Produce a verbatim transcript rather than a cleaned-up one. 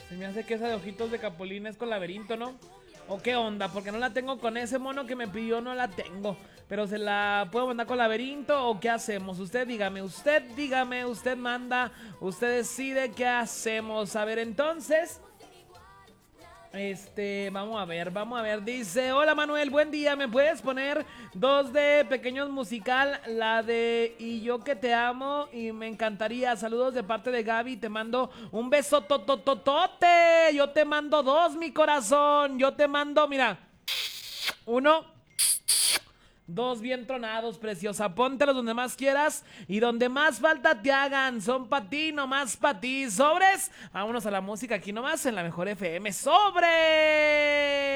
Se me hace que esa de ojitos de capulina es con laberinto, ¿no? ¿O qué onda? Porque no la tengo con ese mono que me pidió, no la tengo. Pero se la puedo mandar con laberinto o qué hacemos. Usted dígame, usted dígame, usted manda, usted decide qué hacemos. A ver, entonces, este, vamos a ver, vamos a ver. Dice, hola Manuel, buen día. ¿Me puedes poner dos de Pequeños Musical? La de Y yo que te amo y me encantaría. Saludos de parte de Gaby. Te mando un beso totototote. Yo te mando dos, mi corazón. Yo te mando, mira, uno. Dos bien tronados, preciosa. Póntelos donde más quieras y donde más falta te hagan. Son pa' ti, nomás pa' ti. Sobres. Vámonos a la música aquí nomás en la mejor F M. ¡Sobre!